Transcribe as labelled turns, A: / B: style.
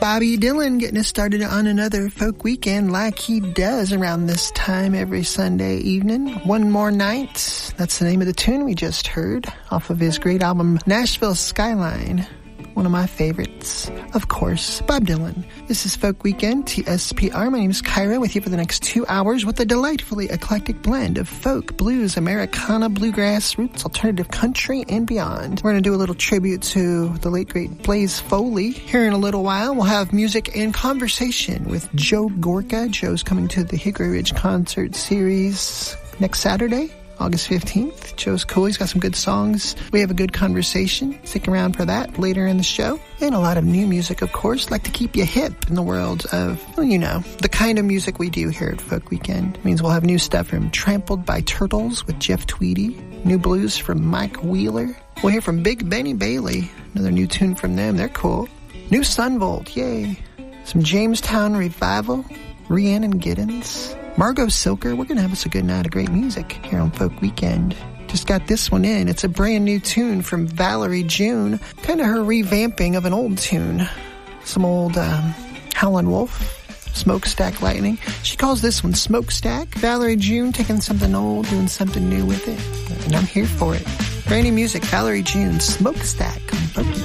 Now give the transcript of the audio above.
A: Bobby Dylan getting us started on another folk weekend like he does around this time every Sunday evening. One More Night, that's the name of the tune we just heard off of his great album Nashville Skyline. One of my favorites, of course, Bob Dylan. This is Folk Weekend, TSPR. My name is Kyra, with you for the next 2 hours with a delightfully eclectic blend of folk, blues, Americana, bluegrass, roots, alternative country, and beyond. We're going to do a little tribute to the late, great Blaze Foley. Here in a little while, we'll have music and conversation with Joe Gorka. Joe's coming to the Hickory Ridge Concert Series next Saturday, August 15th. Joe's cool. He's got some good songs. We have a good conversation. Stick around for that later in the show. And a lot of new music, of course. Like to keep you hip in the world of, well, you know, the kind of music we do here at Folk Weekend. It means we'll have new stuff from Trampled by Turtles with Jeff Tweedy. New blues from Mike Wheeler. We'll hear from Big Benny Bailey. Another new tune from them. They're cool. New Sunvolt. Yay. Some Jamestown Revival. Rhiannon Giddens. Margot Silker. We're going to have us a good night of great music here on Folk Weekend. Just got this one in. It's a brand new tune from Valerie June. Kind of her revamping of an old tune. Some old Howlin' Wolf, Smokestack Lightning. She calls this one Smokestack. Valerie June taking something old, doing something new with it. And I'm here for it. Brand new music, Valerie June, Smokestack on Folk Weekend.